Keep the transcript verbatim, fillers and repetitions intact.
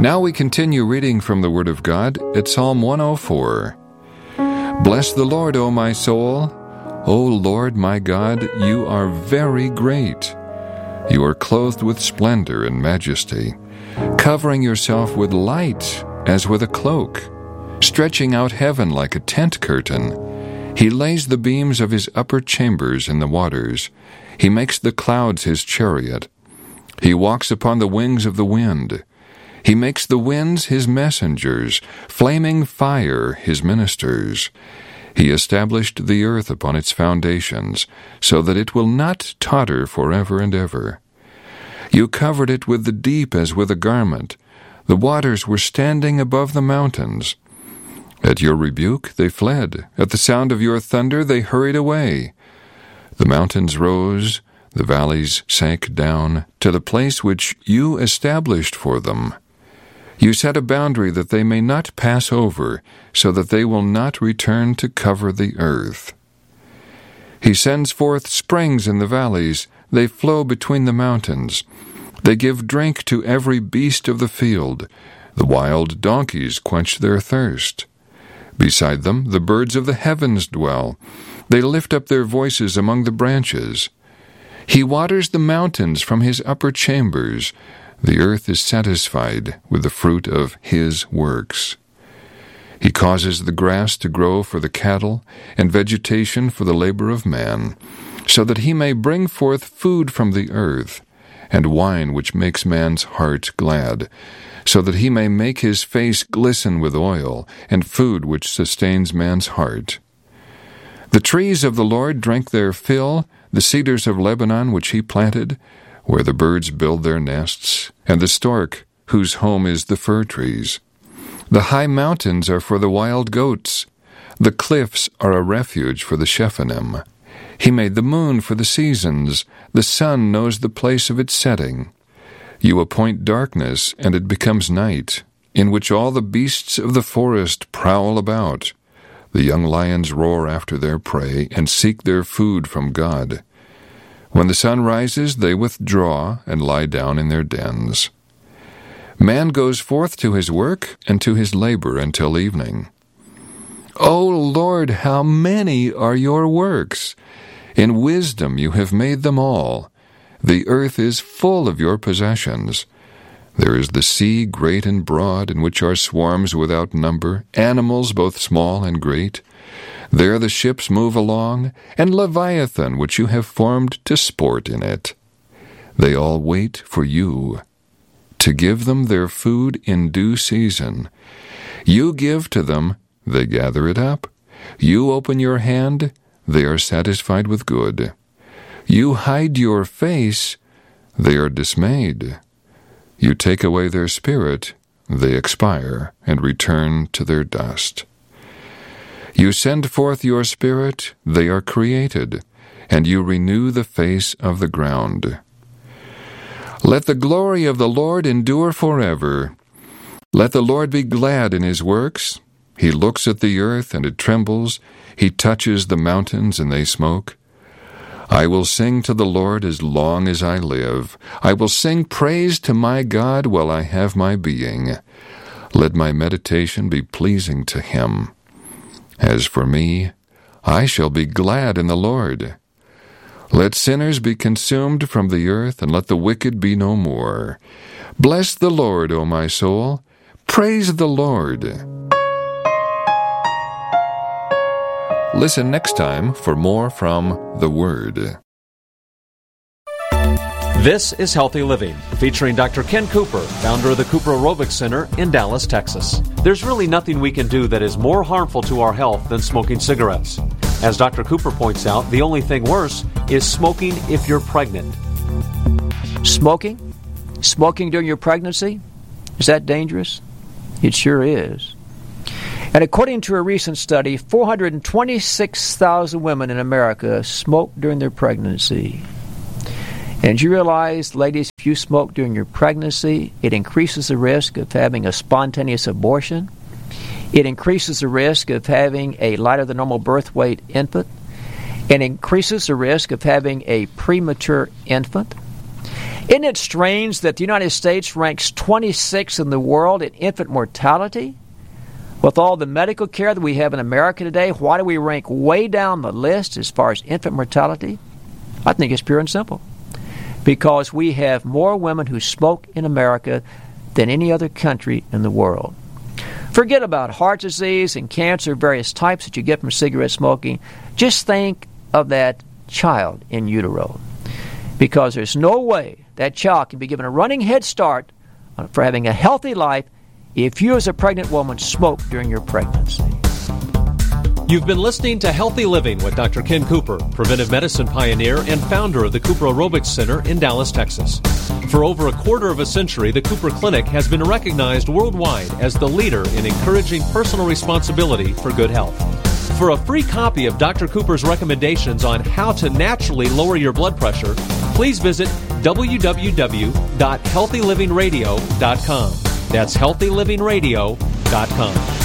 Now we continue reading from the Word of God at Psalm one oh four. Bless the Lord, O my soul. O Lord my God, you are very great. You are clothed with splendor and majesty, covering yourself with light as with a cloak, stretching out heaven like a tent curtain. He lays the beams of his upper chambers in the waters. He makes the clouds his chariot. He walks upon the wings of the wind. He makes the winds his messengers, flaming fire his ministers. He established the earth upon its foundations, so that it will not totter forever and ever. You covered it with the deep as with a garment. The waters were standing above the mountains. At your rebuke they fled. At the sound of your thunder they hurried away. The mountains rose, the valleys sank down to the place which you established for them. You set a boundary that they may not pass over, so that they will not return to cover the earth. He sends forth springs in the valleys. They flow between the mountains. They give drink to every beast of the field. The wild donkeys quench their thirst. Beside them the birds of the heavens dwell. They lift up their voices among the branches. He waters the mountains from his upper chambers. The earth is satisfied with the fruit of his works. He causes the grass to grow for the cattle, and vegetation for the labor of man, so that he may bring forth food from the earth, and wine which makes man's heart glad, so that he may make his face glisten with oil, and food which sustains man's heart. The trees of the Lord drank their fill, the cedars of Lebanon which he planted, where the birds build their nests, and the stork, whose home is the fir trees. The high mountains are for the wild goats. The cliffs are a refuge for the Shephanim. He made the moon for the seasons. The sun knows the place of its setting. You appoint darkness, and it becomes night, in which all the beasts of the forest prowl about. The young lions roar after their prey, and seek their food from God. When the sun rises, they withdraw and lie down in their dens. Man goes forth to his work and to his labor until evening. O Lord, how many are your works! In wisdom you have made them all. The earth is full of your possessions. There is the sea great and broad, in which are swarms without number, animals both small and great. There the ships move along, and Leviathan, which you have formed to sport in it. They all wait for you, to give them their food in due season. You give to them, they gather it up. You open your hand, they are satisfied with good. You hide your face, they are dismayed. You take away their spirit, they expire, and return to their dust. You send forth your spirit, they are created, and you renew the face of the ground. Let the glory of the Lord endure forever. Let the Lord be glad in his works. He looks at the earth, and it trembles. He touches the mountains, and they smoke. I will sing to the Lord as long as I live. I will sing praise to my God while I have my being. Let my meditation be pleasing to him. As for me, I shall be glad in the Lord. Let sinners be consumed from the earth, and let the wicked be no more. Bless the Lord, O my soul. Praise the Lord. Listen next time for more from the Word. This is Healthy Living, featuring Doctor Ken Cooper, founder of the Cooper Aerobics Center in Dallas, Texas. There's really nothing we can do that is more harmful to our health than smoking cigarettes. As Doctor Cooper points out, the only thing worse is smoking if you're pregnant. Smoking? Smoking during your pregnancy? Is that dangerous? It sure is. And according to a recent study, four hundred twenty-six thousand women in America smoked during their pregnancy. And you realize, ladies, if you smoke during your pregnancy, it increases the risk of having a spontaneous abortion. It increases the risk of having a lighter than normal birth weight infant. It increases the risk of having a premature infant. Isn't it strange that the United States ranks twenty-sixth in the world in infant mortality? With all the medical care that we have in America today, why do we rank way down the list as far as infant mortality? I think it's pure and simple. Because we have more women who smoke in America than any other country in the world. Forget about heart disease and cancer, various types that you get from cigarette smoking. Just think of that child in utero. Because there's no way that child can be given a running head start for having a healthy life if you as a pregnant woman smoke during your pregnancy. You've been listening to Healthy Living with Doctor Ken Cooper, preventive medicine pioneer and founder of the Cooper Aerobics Center in Dallas, Texas. For over a quarter of a century, the Cooper Clinic has been recognized worldwide as the leader in encouraging personal responsibility for good health. For a free copy of Doctor Cooper's recommendations on how to naturally lower your blood pressure, please visit w w w dot healthy living radio dot com. That's healthy living radio dot com.